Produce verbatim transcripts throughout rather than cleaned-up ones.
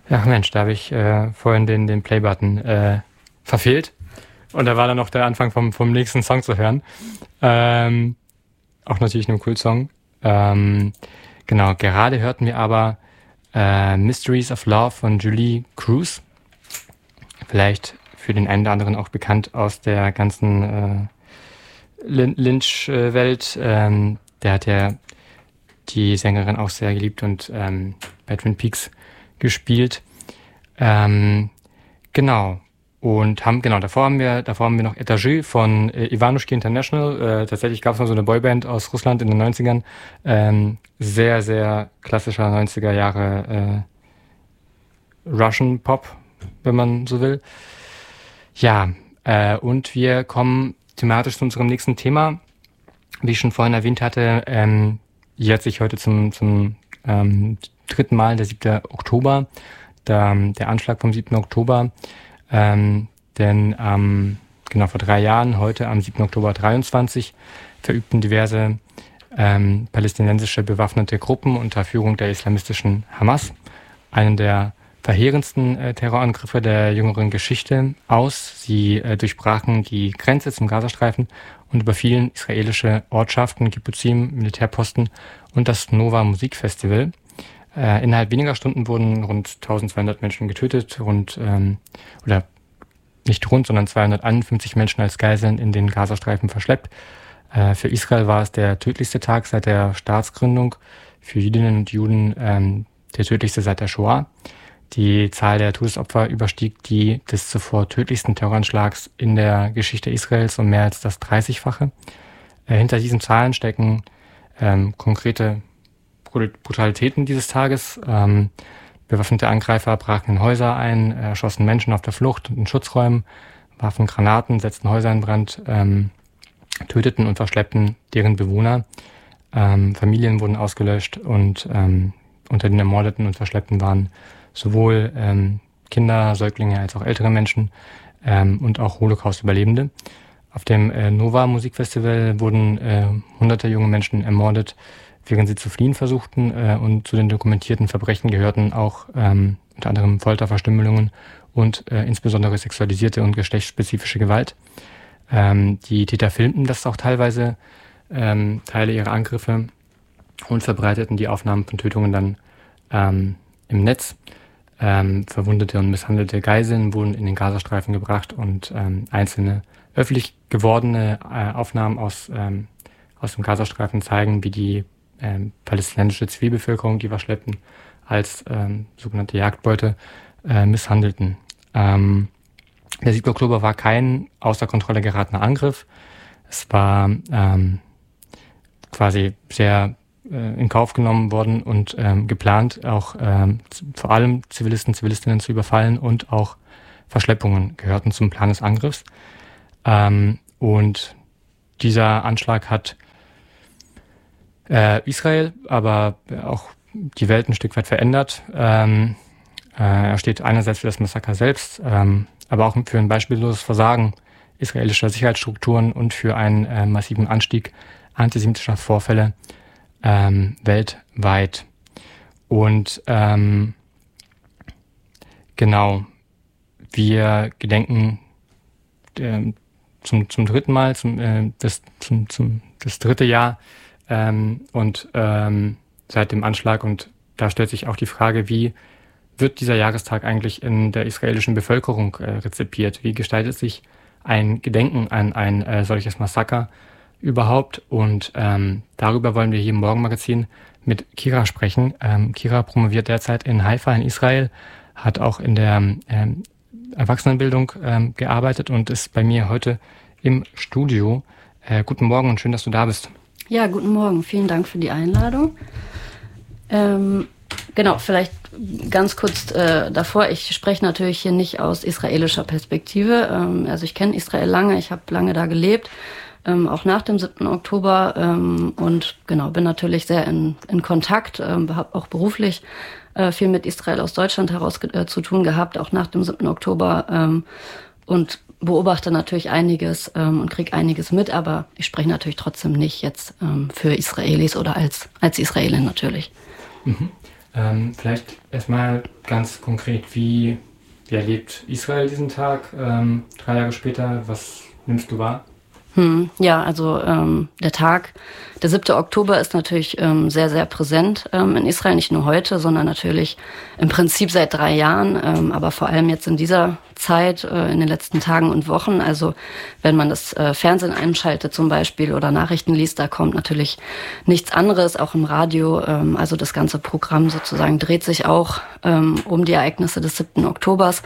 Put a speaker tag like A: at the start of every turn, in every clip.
A: Ja, Mensch, da habe ich äh, vorhin den, den Play-Button äh, verfehlt. Und da war dann noch der Anfang vom, vom nächsten Song zu hören. Ähm, auch natürlich ein Cool-Song. Ähm, genau, gerade hörten wir aber äh, Mysteries of Love von Julie Cruz. Vielleicht für den einen oder anderen auch bekannt aus der ganzen äh, Lin- Lynch-Welt. Ähm, der hat ja die Sängerin auch sehr geliebt und ähm, bei Twin Peaks gespielt. Ähm, genau. Und haben, genau, davor haben wir, davor haben wir noch Etagé von äh, Ivanushki International. Äh, tatsächlich gab es mal so eine Boyband aus Russland in den neunzigern. Ähm, sehr, sehr klassischer neunziger Jahre äh, Russian Pop, wenn man so will. Ja, äh, und wir kommen thematisch zu unserem nächsten Thema. Wie ich schon vorhin erwähnt hatte, ähm, jährt sich heute zum, zum ähm, dritten Mal der siebte Oktober, der, der Anschlag vom siebten Oktober. Ähm, denn ähm, genau vor drei Jahren, heute am siebten Oktober dreiundzwanzig, verübten diverse ähm, palästinensische bewaffnete Gruppen unter Führung der islamistischen Hamas einen der verheerendsten äh, Terrorangriffe der jüngeren Geschichte aus. Sie äh, durchbrachen die Grenze zum Gazastreifen und überfielen israelische Ortschaften, Kibbuzim, Militärposten und das Nova Musikfestival. Äh, innerhalb weniger Stunden wurden rund eintausendzweihundert Menschen getötet, rund, ähm, oder nicht rund, sondern zweihunderteinundfünfzig Menschen als Geiseln in den Gazastreifen verschleppt. Äh, für Israel war es der tödlichste Tag seit der Staatsgründung, für Jüdinnen und Juden ähm, der tödlichste seit der Shoah. Die Zahl der Todesopfer überstieg die des zuvor tödlichsten Terroranschlags in der Geschichte Israels um mehr als das dreißigfache. Äh, hinter diesen Zahlen stecken ähm, konkrete Brutalitäten dieses Tages. Ähm, bewaffnete Angreifer brachen in Häuser ein, erschossen Menschen auf der Flucht und in Schutzräumen, warfen Granaten, setzten Häuser in Brand, ähm, töteten und verschleppten deren Bewohner. Ähm, Familien wurden ausgelöscht und ähm, unter den Ermordeten und Verschleppten waren sowohl ähm, Kinder, Säuglinge als auch ältere Menschen ähm, und auch Holocaust-Überlebende. Auf dem äh, Nova Musikfestival wurden äh, hunderte junge Menschen ermordet, während sie zu fliehen versuchten, äh, und zu den dokumentierten Verbrechen gehörten auch ähm, unter anderem Folterverstümmelungen und äh, insbesondere sexualisierte und geschlechtsspezifische Gewalt. Ähm, die Täter filmten das auch teilweise, ähm, Teile ihrer Angriffe, und verbreiteten die Aufnahmen von Tötungen dann ähm, im Netz. Ähm, verwundete und misshandelte Geiseln wurden in den Gazastreifen gebracht und ähm, einzelne öffentlich gewordene äh, Aufnahmen aus, ähm, aus dem Gazastreifen zeigen, wie die ähm, palästinensische Zivilbevölkerung, die verschleppten, als ähm, sogenannte Jagdbeute äh, misshandelten. Ähm, der siebte Oktober war kein außer Kontrolle geratener Angriff. Es war ähm, quasi sehr äh, in Kauf genommen worden und ähm, geplant, auch ähm, vor allem Zivilisten, Zivilistinnen zu überfallen, und auch Verschleppungen gehörten zum Plan des Angriffs. Ähm, und dieser Anschlag hat äh, Israel, aber auch die Welt ein Stück weit verändert. Ähm, äh, er steht einerseits für das Massaker selbst, ähm, aber auch für ein beispielloses Versagen israelischer Sicherheitsstrukturen und für einen äh, massiven Anstieg antisemitischer Vorfälle ähm, weltweit. Und ähm, genau, wir gedenken äh, zum, zum dritten Mal, zum, äh, das, zum, zum, das dritte Jahr ähm, und ähm, seit dem Anschlag. Und da stellt sich auch die Frage, wie wird dieser Jahrestag eigentlich in der israelischen Bevölkerung äh, rezipiert? Wie gestaltet sich ein Gedenken an ein äh, solches Massaker überhaupt? Und ähm, darüber wollen wir hier im Morgenmagazin mit Kira sprechen. Ähm, Kira promoviert derzeit in Haifa in Israel, hat auch in der ähm, Erwachsenenbildung ähm, gearbeitet und ist bei mir heute im Studio. Äh, guten Morgen und schön, dass du da bist.
B: Ja, guten Morgen. Vielen Dank für die Einladung. Ähm, genau, vielleicht ganz kurz äh, davor. Ich spreche natürlich hier nicht aus israelischer Perspektive. Ähm, also ich kenne Israel lange, ich habe lange da gelebt, ähm, auch nach dem siebten Oktober, ähm, und genau, bin natürlich sehr in, in Kontakt, ähm, habe auch beruflich äh, viel mit Israel aus Deutschland heraus äh, zu tun gehabt, auch nach dem siebten Oktober, ähm, und beobachte natürlich einiges ähm, und kriege einiges mit, aber ich spreche natürlich trotzdem nicht jetzt ähm, für Israelis oder als, als Israelin natürlich.
A: Mhm. Ähm, vielleicht erstmal ganz konkret, wie, wie erlebt Israel diesen Tag ähm, drei Jahre später? Was nimmst du wahr?
B: Hm, ja, also ähm, der Tag, der siebte Oktober ist natürlich ähm, sehr, sehr präsent ähm, in Israel, nicht nur heute, sondern natürlich im Prinzip seit drei Jahren, ähm, aber vor allem jetzt in dieser Zeit, äh, in den letzten Tagen und Wochen. Also wenn man das äh, Fernsehen einschaltet zum Beispiel oder Nachrichten liest, da kommt natürlich nichts anderes, auch im Radio. Ähm, also das ganze Programm sozusagen dreht sich auch ähm, um die Ereignisse des siebten Oktobers.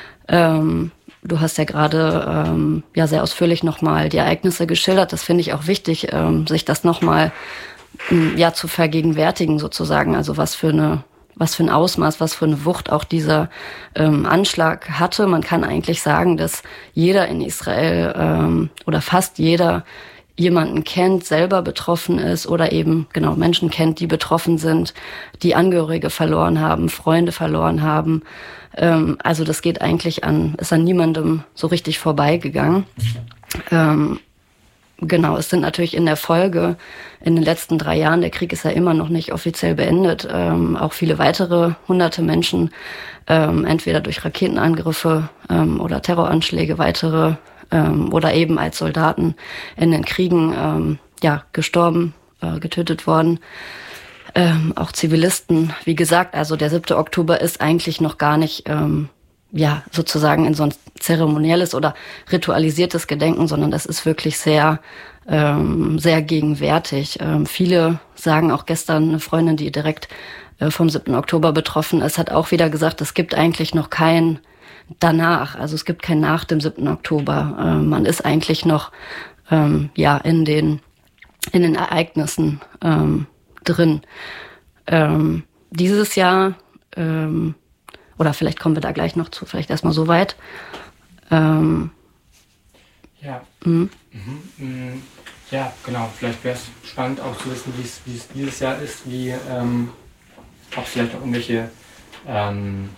B: Ähm, Du hast ja gerade ähm, ja sehr ausführlich nochmal die Ereignisse geschildert. Das finde ich auch wichtig, ähm, sich das nochmal ähm, ja zu vergegenwärtigen sozusagen. Also was für eine was für ein Ausmaß, was für eine Wucht auch dieser ähm, Anschlag hatte. Man kann eigentlich sagen, dass jeder in Israel ähm, oder fast jeder jemanden kennt, selber betroffen ist oder eben genau Menschen kennt, die betroffen sind, die Angehörige verloren haben, Freunde verloren haben. Ähm, also das geht eigentlich an, ist an niemandem so richtig vorbeigegangen. Ähm, genau, es sind natürlich in der Folge, in den letzten drei Jahren, der Krieg ist ja immer noch nicht offiziell beendet, ähm, auch viele weitere hunderte Menschen, ähm, entweder durch Raketenangriffe ähm, oder Terroranschläge, weitere ähm, oder eben als Soldaten in den Kriegen ähm, ja gestorben, äh, getötet worden. Ähm, auch Zivilisten, wie gesagt, also der siebte Oktober ist eigentlich noch gar nicht ähm, ja sozusagen in so ein zeremonielles oder ritualisiertes Gedenken, sondern das ist wirklich sehr ähm, sehr gegenwärtig. Ähm, viele sagen, auch gestern eine Freundin, die direkt äh, vom siebten Oktober betroffen ist, hat auch wieder gesagt, es gibt eigentlich noch kein danach, also es gibt kein nach dem siebten Oktober. Ähm, man ist eigentlich noch ähm, ja in den in den Ereignissen ähm, drin. Ähm, dieses Jahr, ähm, oder vielleicht kommen wir da gleich noch zu, vielleicht erstmal so weit. Ähm,
A: ja. Mhm. Mhm. Ja, genau. Vielleicht wäre es spannend auch zu wissen, wie es dieses Jahr ist, wie, ähm, ob es vielleicht auch irgendwelche ähm,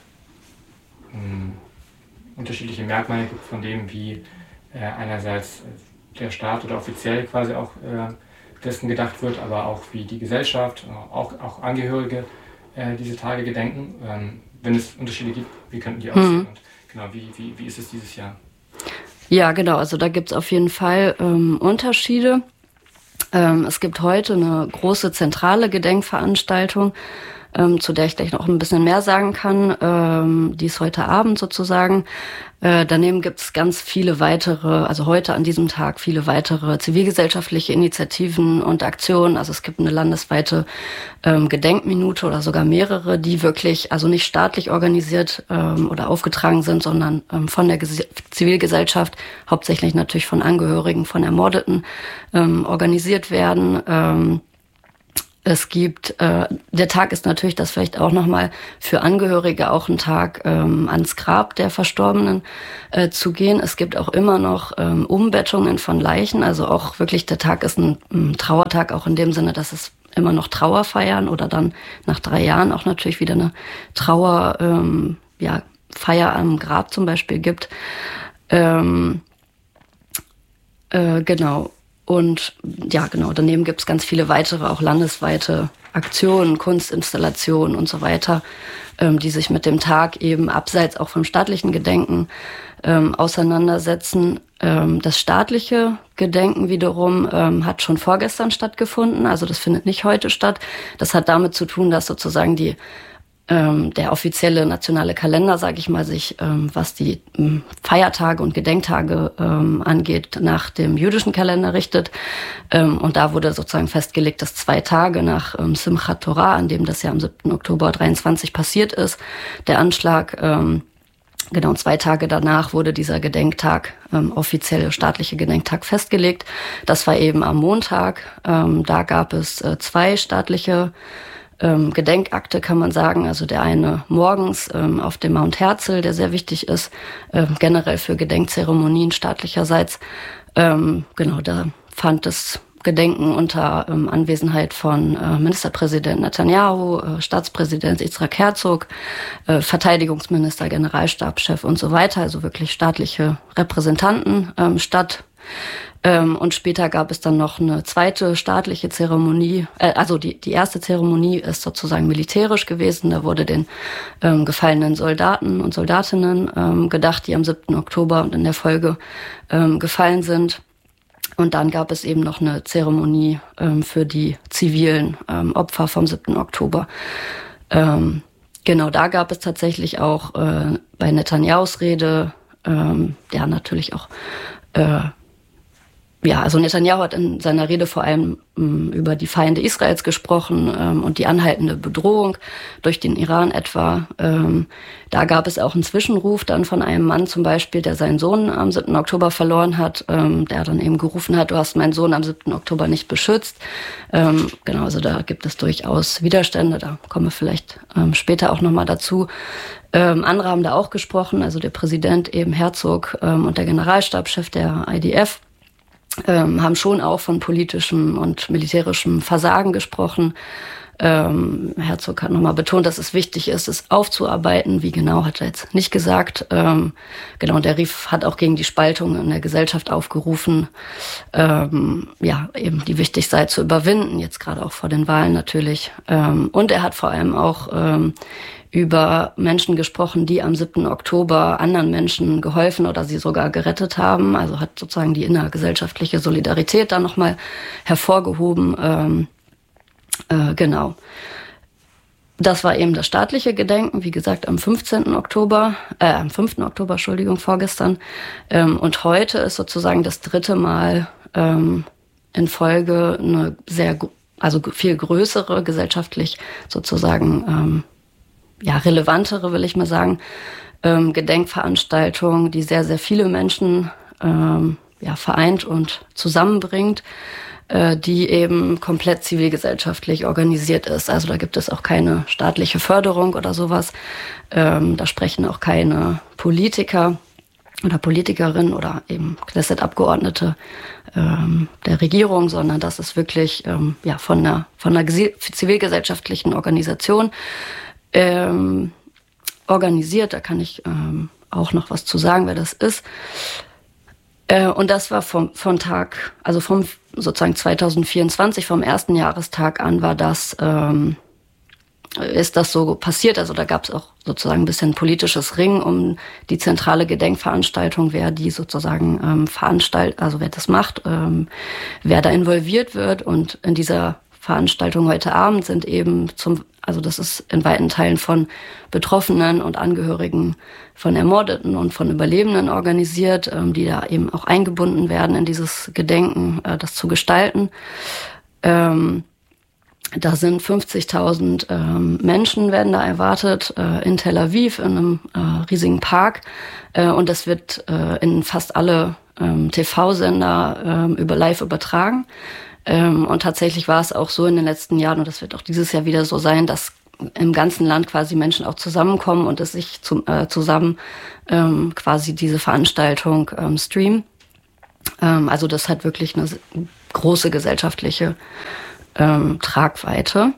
A: mh, unterschiedliche Merkmale gibt von dem, wie äh, einerseits der Staat oder offiziell quasi auch äh, dessen gedacht wird, aber auch wie die Gesellschaft, auch, auch Angehörige äh, diese Tage gedenken. Ähm, wenn es Unterschiede gibt, wie könnten die aussehen? Mhm. Und genau, wie, wie, wie ist es dieses Jahr?
B: Ja, genau, also da gibt es auf jeden Fall ähm, Unterschiede. Ähm, es gibt heute eine große zentrale Gedenkveranstaltung, ähm, zu der ich gleich noch ein bisschen mehr sagen kann. Ähm, die ist heute Abend sozusagen. Äh, daneben gibt es ganz viele weitere, also heute an diesem Tag viele weitere zivilgesellschaftliche Initiativen und Aktionen. Also es gibt eine landesweite ähm, Gedenkminute oder sogar mehrere, die wirklich, also nicht staatlich organisiert ähm, oder aufgetragen sind, sondern ähm, von der Ges- Zivilgesellschaft, hauptsächlich natürlich von Angehörigen von Ermordeten, ähm, organisiert werden. Ähm, Es gibt, äh, der Tag ist natürlich, das vielleicht auch nochmal für Angehörige auch ein Tag, ähm, ans Grab der Verstorbenen äh, zu gehen. Es gibt auch immer noch ähm, Umbettungen von Leichen, also auch wirklich der Tag ist ein, ein Trauertag, auch in dem Sinne, dass es immer noch Trauer feiern oder dann nach drei Jahren auch natürlich wieder eine Trauer, ähm, ja, Feier am Grab zum Beispiel gibt. Ähm, äh, genau. Und ja, genau, daneben gibt es ganz viele weitere, auch landesweite Aktionen, Kunstinstallationen und so weiter, ähm, die sich mit dem Tag eben abseits auch vom staatlichen Gedenken ähm, auseinandersetzen. Ähm, das staatliche Gedenken wiederum ähm, hat schon vorgestern stattgefunden, also das findet nicht heute statt. Das hat damit zu tun, dass sozusagen die Ähm, der offizielle nationale Kalender, sage ich mal, sich, ähm, was die ähm, Feiertage und Gedenktage ähm, angeht, nach dem jüdischen Kalender richtet. Ähm, und da wurde sozusagen festgelegt, dass zwei Tage nach ähm, Simchat Torah, an dem das ja am siebten Oktober dreiundzwanzig passiert ist, der Anschlag, ähm, genau zwei Tage danach wurde dieser Gedenktag, ähm, offizielle staatliche Gedenktag festgelegt. Das war eben am Montag. Ähm, da gab es äh, zwei staatliche Ähm, Gedenkakte, kann man sagen. Also der eine morgens ähm, auf dem Mount Herzl, der sehr wichtig ist, äh, generell für Gedenkzeremonien staatlicherseits. Ähm, genau, da fand das Gedenken unter ähm, Anwesenheit von äh, Ministerpräsident Netanyahu, äh, Staatspräsident Yitzhak Herzog, äh, Verteidigungsminister, Generalstabschef und so weiter, also wirklich staatliche Repräsentanten ähm, statt. Ähm, und später gab es dann noch eine zweite staatliche Zeremonie. Äh, also die, die erste Zeremonie ist sozusagen militärisch gewesen. Da wurde den ähm, gefallenen Soldaten und Soldatinnen ähm, gedacht, die am siebten Oktober und in der Folge ähm, gefallen sind. Und dann gab es eben noch eine Zeremonie ähm, für die zivilen ähm, Opfer vom siebten Oktober. Ähm, genau, da gab es tatsächlich auch äh, bei Netanyahus Rede, ähm, ja natürlich auch, äh, ja, also Netanyahu hat in seiner Rede vor allem ähm, über die Feinde Israels gesprochen ähm, und die anhaltende Bedrohung durch den Iran etwa. Ähm, da gab es auch einen Zwischenruf dann von einem Mann zum Beispiel, der seinen Sohn am siebten Oktober verloren hat, ähm, der dann eben gerufen hat, du hast meinen Sohn am siebten Oktober nicht beschützt. Ähm, genau, also da gibt es durchaus Widerstände, da kommen wir vielleicht ähm, später auch nochmal dazu. Ähm, andere haben da auch gesprochen, also der Präsident eben Herzog ähm, und der Generalstabschef der I D F. Ähm, haben schon auch von politischem und militärischem Versagen gesprochen. Ähm, Herzog hat nochmal betont, dass es wichtig ist, es aufzuarbeiten. Wie genau, hat er jetzt nicht gesagt. Ähm, genau, und der Rief hat auch gegen die Spaltung in der Gesellschaft aufgerufen, ähm, ja, eben die wichtig sei zu überwinden, jetzt gerade auch vor den Wahlen natürlich. Ähm, und er hat vor allem auch ähm, über Menschen gesprochen, die am siebten Oktober anderen Menschen geholfen oder sie sogar gerettet haben. Also hat sozusagen die innergesellschaftliche Solidarität da nochmal hervorgehoben. Ähm, äh, genau. Das war eben das staatliche Gedenken, wie gesagt, am fünfzehnten Oktober, äh, am fünften Oktober, Entschuldigung, vorgestern. Ähm, und heute ist sozusagen das dritte Mal ähm, in Folge eine sehr, also viel größere, gesellschaftlich sozusagen, ähm, ja, relevantere, will ich mal sagen, ähm, Gedenkveranstaltung, die sehr, sehr viele Menschen ähm, ja, vereint und zusammenbringt, äh, die eben komplett zivilgesellschaftlich organisiert ist. Also da gibt es auch keine staatliche Förderung oder sowas. Ähm, da sprechen auch keine Politiker oder Politikerinnen oder eben Knesset-Abgeordnete ähm, der Regierung, sondern das ist wirklich ähm, ja, von einer, von einer zivilgesellschaftlichen Organisation Ähm, organisiert, da kann ich ähm, auch noch was zu sagen, wer das ist. Äh, und das war vom, vom Tag, also vom sozusagen zwanzig vierundzwanzig, vom ersten Jahrestag an war das, ähm, ist das so passiert. Also da gab es auch sozusagen ein bisschen politisches Ringen um die zentrale Gedenkveranstaltung, wer die sozusagen ähm, veranstaltet, also wer das macht, ähm, wer da involviert wird. Und in dieser Veranstaltung heute Abend sind eben zum, also das ist in weiten Teilen von Betroffenen und Angehörigen von Ermordeten und von Überlebenden organisiert, ähm, die da eben auch eingebunden werden in dieses Gedenken, äh, das zu gestalten. Ähm, da sind fünfzigtausend ähm, Menschen werden da erwartet, äh, in Tel Aviv, in einem äh, riesigen Park. Äh, und das wird äh, in fast alle ähm, T V-Sender äh, über live übertragen. Ähm, und tatsächlich war es auch so in den letzten Jahren, und das wird auch dieses Jahr wieder so sein, dass im ganzen Land quasi Menschen auch zusammenkommen und es sich zum, äh, zusammen ähm, quasi diese Veranstaltung ähm, streamen. Ähm, also das hat wirklich eine große gesellschaftliche ähm, Tragweite.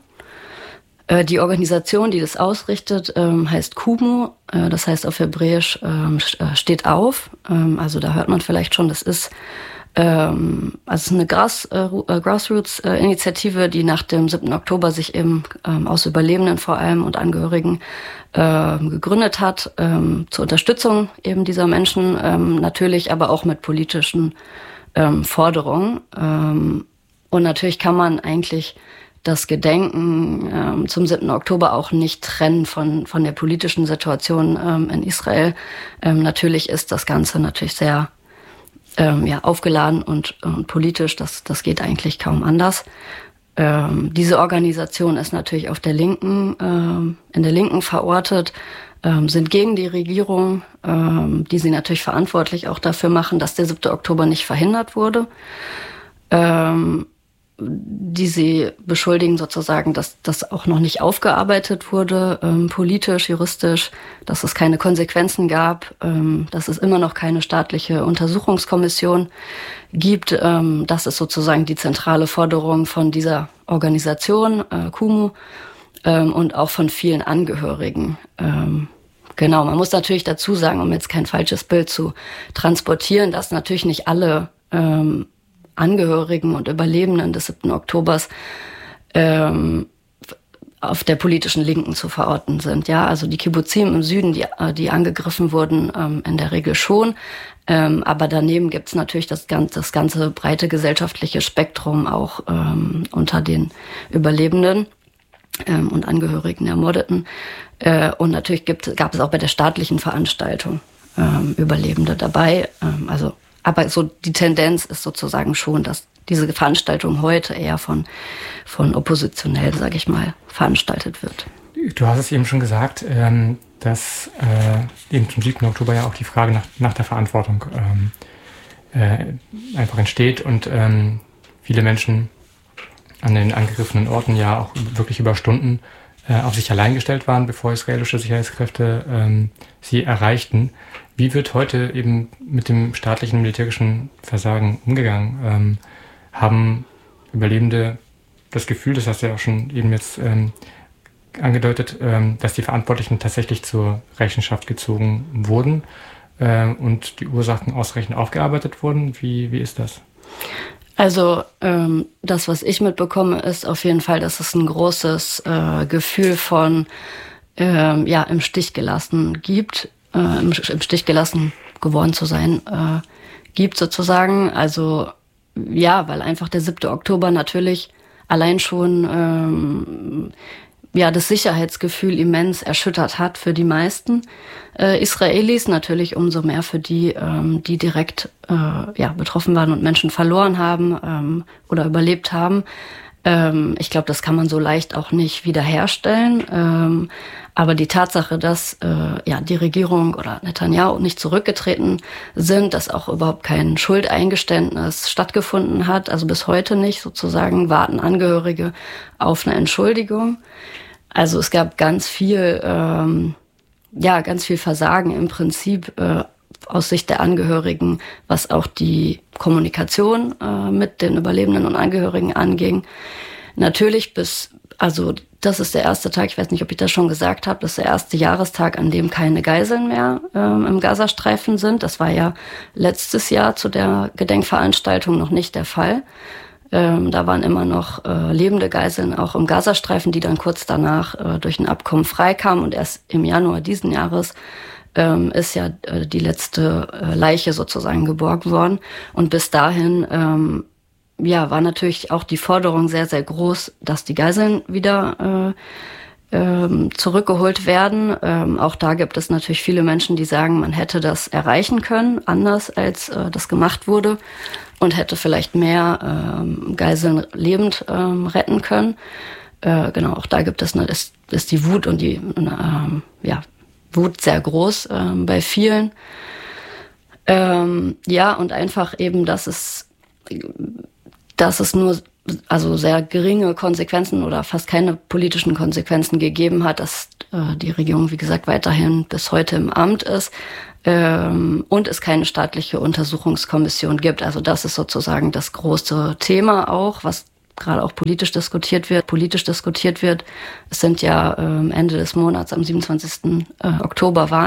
B: Äh, die Organisation, die das ausrichtet, ähm, heißt Kumu. Äh, das heißt auf Hebräisch ähm, steht auf. Ähm, also da hört man vielleicht schon, das ist Ähm, also es ist eine Grass, äh, Grassroots-Initiative, die nach dem siebten Oktober sich eben ähm, aus Überlebenden vor allem und Angehörigen äh, gegründet hat, ähm, zur Unterstützung eben dieser Menschen, ähm, natürlich aber auch mit politischen ähm, Forderungen. Ähm, und natürlich kann man eigentlich das Gedenken ähm, zum siebten Oktober auch nicht trennen von, von der politischen Situation ähm, in Israel. Ähm, natürlich ist das Ganze natürlich sehr Ähm, ja, aufgeladen und, und politisch, das, das geht eigentlich kaum anders. Ähm, diese Organisation ist natürlich auf der Linken, ähm, in der Linken verortet, ähm, sind gegen die Regierung, ähm, die sie natürlich verantwortlich auch dafür machen, dass der siebte Oktober nicht verhindert wurde. Ähm, die sie beschuldigen sozusagen, dass das auch noch nicht aufgearbeitet wurde, ähm, politisch, juristisch, dass es keine Konsequenzen gab, ähm, dass es immer noch keine staatliche Untersuchungskommission gibt. Ähm, das ist sozusagen die zentrale Forderung von dieser Organisation, äh, Kumu, ähm, und auch von vielen Angehörigen. Ähm, genau, man muss natürlich dazu sagen, um jetzt kein falsches Bild zu transportieren, dass natürlich nicht alle ähm, Angehörigen und Überlebenden des siebten Oktobers ähm, auf der politischen Linken zu verorten sind. Ja, also die Kibbuzim im Süden, die, die angegriffen wurden, ähm, in der Regel schon. Ähm, aber daneben gibt's natürlich das ganze, das ganze breite gesellschaftliche Spektrum auch ähm, unter den Überlebenden ähm, und Angehörigen der Ermordeten. Äh, und natürlich gibt, gab es auch bei der staatlichen Veranstaltung ähm, Überlebende dabei. Ähm, also, aber so die Tendenz ist sozusagen schon, dass diese Veranstaltung heute eher von, von oppositionell, sage ich mal, veranstaltet wird.
A: Du hast es eben schon gesagt, ähm, dass äh, eben zum siebten Oktober ja auch die Frage nach, nach der Verantwortung ähm, äh, einfach entsteht und ähm, viele Menschen an den angegriffenen Orten ja auch wirklich über Stunden äh, auf sich allein gestellt waren, bevor israelische Sicherheitskräfte ähm, sie erreichten. Wie wird heute eben mit dem staatlichen militärischen Versagen umgegangen? Ähm, haben Überlebende das Gefühl, das hast du ja auch schon eben jetzt ähm, angedeutet, ähm, dass die Verantwortlichen tatsächlich zur Rechenschaft gezogen wurden äh, und die Ursachen ausreichend aufgearbeitet wurden? Wie, wie ist das?
B: Also ähm, das, was ich mitbekomme, ist auf jeden Fall, dass es ein großes äh, Gefühl von ähm, ja, im Stich gelassen gibt, äh, im, im Stich gelassen geworden zu sein äh, gibt sozusagen. Also ja, weil einfach der siebte Oktober natürlich allein schon ähm, ja das Sicherheitsgefühl immens erschüttert hat für die meisten äh, Israelis, natürlich umso mehr für die, ähm, die direkt äh, ja betroffen waren und Menschen verloren haben ähm, oder überlebt haben. Ähm, ich glaube, das kann man so leicht auch nicht wiederherstellen. Ähm, aber die Tatsache, dass äh, ja die Regierung oder Netanyahu nicht zurückgetreten sind, dass auch überhaupt kein Schuldeingeständnis stattgefunden hat, also bis heute nicht sozusagen, warten Angehörige auf eine Entschuldigung. Also es gab ganz viel, ähm, ja, ganz viel Versagen im Prinzip äh, aus Sicht der Angehörigen, was auch die Kommunikation äh, mit den Überlebenden und Angehörigen anging. Natürlich bis, also das ist der erste Tag, ich weiß nicht, ob ich das schon gesagt habe, das ist der erste Jahrestag, an dem keine Geiseln mehr ähm, im Gazastreifen sind. Das war ja letztes Jahr zu der Gedenkveranstaltung noch nicht der Fall. Ähm, da waren immer noch äh, lebende Geiseln auch im Gazastreifen, die dann kurz danach äh, durch ein Abkommen freikamen. Und erst im Januar diesen Jahres ähm, ist ja äh, die letzte äh, Leiche sozusagen geborgen worden. Und bis dahin ähm, ja, war natürlich auch die Forderung sehr, sehr groß, dass die Geiseln wieder äh, ähm, zurückgeholt werden. Ähm, auch da gibt es natürlich viele Menschen, die sagen, man hätte das erreichen können, anders als äh, das gemacht wurde und hätte vielleicht mehr ähm, Geiseln lebend ähm, retten können. Äh, genau, auch da gibt es, ne, ist, ist die Wut und die ähm, ja, Wut sehr groß ähm, bei vielen. Ähm, ja, und einfach eben, dass es dass es nur also sehr geringe Konsequenzen oder fast keine politischen Konsequenzen gegeben hat, dass äh, die Regierung, wie gesagt, weiterhin bis heute im Amt ist ähm, und es keine staatliche Untersuchungskommission gibt. Also das ist sozusagen das große Thema auch, was gerade auch politisch diskutiert wird. Politisch diskutiert wird. Es sind ja ähm, Ende des Monats, am siebenundzwanzigsten Oktober Wahlen.